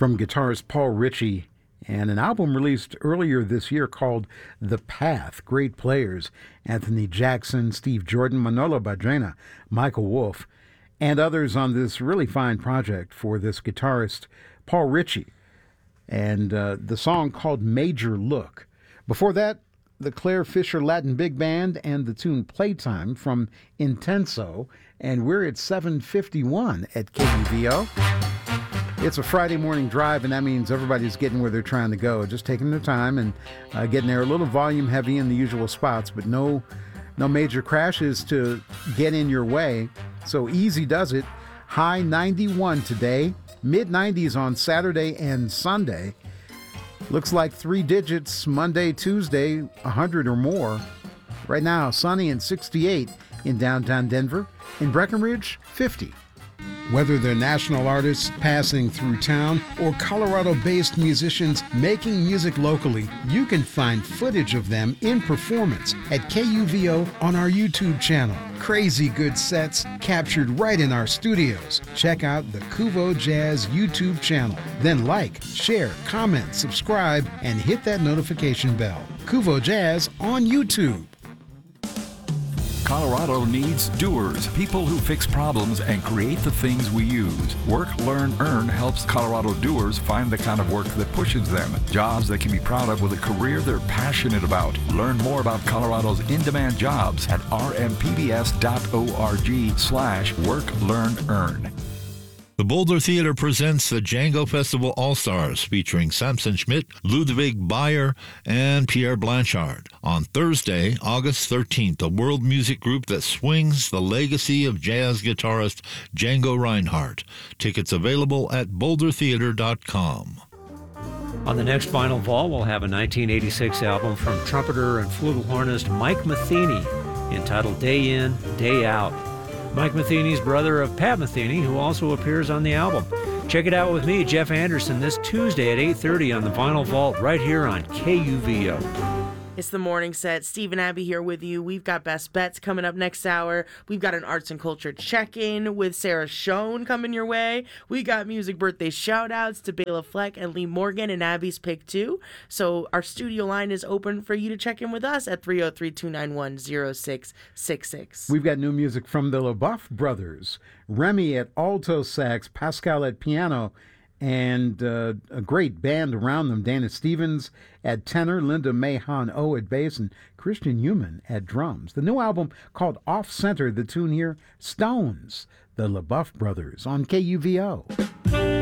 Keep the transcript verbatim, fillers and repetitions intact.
from guitarist Paul Ritchie, and an album released earlier this year called The Path. Great players: Anthony Jackson, Steve Jordan, Manolo Badrena, Michael Wolff, and others on this really fine project for this guitarist Paul Ritchie. And uh, the song called Major Look. Before that, the Claire Fisher Latin Big Band and the tune Playtime from Intenso. And we're at seven fifty-one at K U V O. It's a Friday morning drive, and that means everybody's getting where they're trying to go, just taking their time and uh, getting there a little volume heavy in the usual spots, but no, no major crashes to get in your way. So easy does it. High ninety-one today, mid nineties on Saturday and Sunday. Looks like three digits Monday, Tuesday, one hundred or more. Right now, sunny and sixty-eight in downtown Denver. In Breckenridge, fifty. Whether they're national artists passing through town or Colorado-based musicians making music locally, you can find footage of them in performance at K U V O on our YouTube channel. Crazy good sets captured right in our studios. Check out the Kuvo Jazz YouTube channel. Then like, share, comment, subscribe, and hit that notification bell. Kuvo Jazz on YouTube. Colorado needs doers, people who fix problems and create the things we use. Work, Learn, Earn helps Colorado doers find the kind of work that pushes them, jobs they can be proud of with a career they're passionate about. Learn more about Colorado's in-demand jobs at r m p b s dot org slash work, learn, earn. The Boulder Theater presents the Django Festival All-Stars, featuring Samson Schmidt, Ludwig Bayer, and Pierre Blanchard. On Thursday, August thirteenth, a world music group that swings the legacy of jazz guitarist Django Reinhardt. Tickets available at boulder theater dot com. On the next Vinyl Vault, we'll have a nineteen eighty-six album from trumpeter and flugelhornist Mike Metheny, entitled Day In, Day Out. Mike Metheny's brother of Pat Metheny, who also appears on the album. Check it out with me, Jeff Anderson, this Tuesday at eight thirty on the Vinyl Vault right here on K U V O. It's the morning set. Steve and Abby here with you. We've got Best Bets coming up next hour. We've got an arts and culture check-in with Sarah Schoen coming your way. We got music birthday shout-outs to Bela Fleck and Lee Morgan and Abby's Pick two. So our studio line is open for you to check in with us at three oh three, two nine one, oh six six six. We've got new music from the LaBeouf brothers. Remy at alto sax, Pascal at piano, and uh, a great band around them. Dana Stevens at tenor, Linda Mahon O at bass, and Christian Human at drums. The new album called Off Center, the tune here, Stones, the LaBeouf brothers on K U V O.